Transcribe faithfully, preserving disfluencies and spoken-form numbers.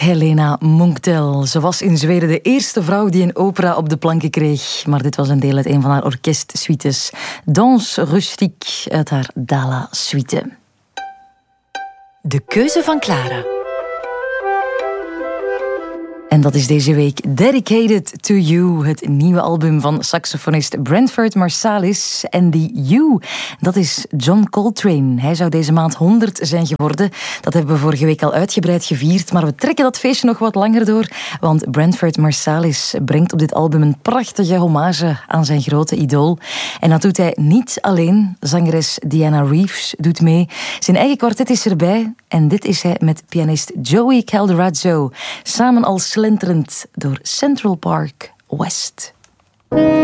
Helena Munktel. Ze was in Zweden de eerste vrouw die een opera op de planken kreeg. Maar dit was een deel uit een van haar orkestsuites. Danse Rustique uit haar Dala-suite. De keuze van Clara. En dat is deze week Dedicated to You, het nieuwe album van saxofonist Branford Marsalis. En die You, dat is John Coltrane. Hij zou deze maand honderd zijn geworden. Dat hebben we vorige week al uitgebreid gevierd, maar we trekken dat feestje nog wat langer door, want Branford Marsalis brengt op dit album een prachtige hommage aan zijn grote idool. En dat doet hij niet alleen. Zangeres Diana Reeves doet mee. Zijn eigen kwartet is erbij en dit is hij met pianist Joey Calderazzo. Samen als slenterend door Central Park West.